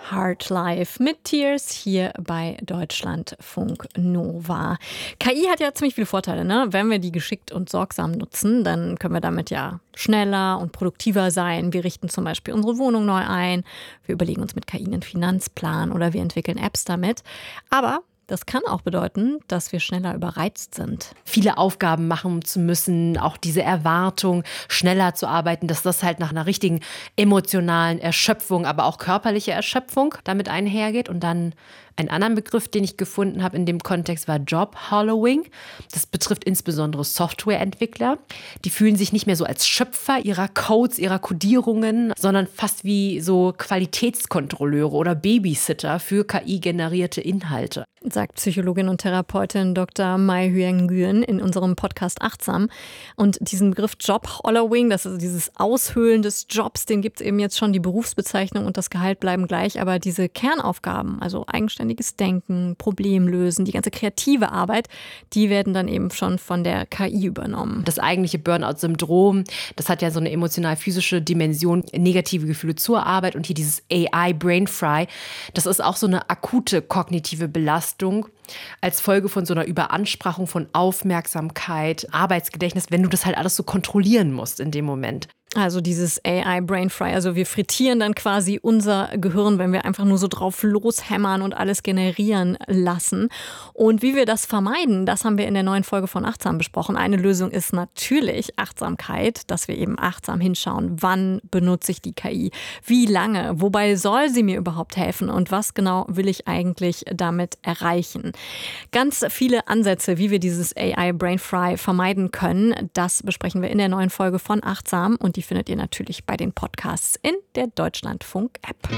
Hard Life mit Tears hier bei Deutschlandfunk Nova. KI hat ja ziemlich viele Vorteile, ne? Wenn wir die geschickt und sorgsam nutzen, dann können wir damit ja schneller und produktiver sein. Wir richten zum Beispiel unsere Wohnung neu ein, wir überlegen uns mit KI einen Finanzplan oder wir entwickeln Apps damit. Aber das kann auch bedeuten, dass wir schneller überreizt sind. Viele Aufgaben machen zu müssen, auch diese Erwartung, schneller zu arbeiten, dass das halt nach einer richtigen emotionalen Erschöpfung, aber auch körperliche Erschöpfung damit einhergeht. Und dann ein anderer Begriff, den ich gefunden habe in dem Kontext, war Job-Hollowing. Das betrifft insbesondere Softwareentwickler. Die fühlen sich nicht mehr so als Schöpfer ihrer Codes, ihrer Codierungen, sondern fast wie so Qualitätskontrolleure oder Babysitter für KI-generierte Inhalte. Sagt Psychologin und Therapeutin Dr. Mai Huyang Nguyen in unserem Podcast Achtsam. Und diesen Begriff Job-Hollowing, das ist dieses Aushöhlen des Jobs, den gibt es eben jetzt schon, die Berufsbezeichnung und das Gehalt bleiben gleich. Aber diese Kernaufgaben, also eigenständiges Denken, Problemlösen, die ganze kreative Arbeit, die werden dann eben schon von der KI übernommen. Das eigentliche Burnout-Syndrom, das hat ja so eine emotional-physische Dimension, negative Gefühle zur Arbeit und hier dieses AI-Brain-Fry, das ist auch so eine akute kognitive Belastung als Folge von so einer Überansprachung von Aufmerksamkeit, Arbeitsgedächtnis, wenn du das halt alles so kontrollieren musst in dem Moment. Also dieses AI-Brain-Fry, also wir frittieren dann quasi unser Gehirn, wenn wir einfach nur so drauf loshämmern und alles generieren lassen. Und wie wir das vermeiden, das haben wir in der neuen Folge von Achtsam besprochen. Eine Lösung ist natürlich Achtsamkeit, dass wir eben achtsam hinschauen, wann benutze ich die KI, wie lange, wobei soll sie mir überhaupt helfen und was genau will ich eigentlich damit erreichen. Ganz viele Ansätze, wie wir dieses AI-Brain-Fry vermeiden können, das besprechen wir in der neuen Folge von Achtsam und die findet ihr natürlich bei den Podcasts in der Deutschlandfunk-App.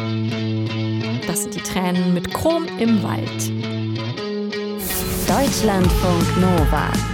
Das sind die Tränen mit Chrom im Wald. Deutschlandfunk Nova.